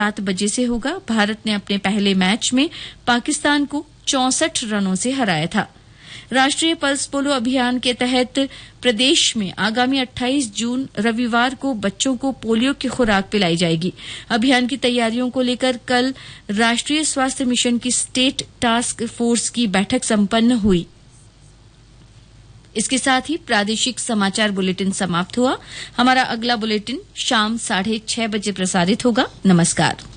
7 बजे से होगा। भारत ने अपने पहले मैच में पाकिस्तान को 64 रनों से हराया था। राष्ट्रीय पल्स पोलियो अभियान के तहत प्रदेश में आगामी 28 जून रविवार को बच्चों को पोलियो की खुराक पिलाई जाएगी। अभियान की तैयारियों को लेकर कल राष्ट्रीय स्वास्थ्य मिशन की स्टेट टास्क फोर्स की बैठक संपन्न हुई। इसके साथ ही प्रादेशिक समाचार बुलेटिन समाप्त हुआ। हमारा अगला बुलेटिन शाम 6:30 बजे प्रसारित होगा। नमस्कार।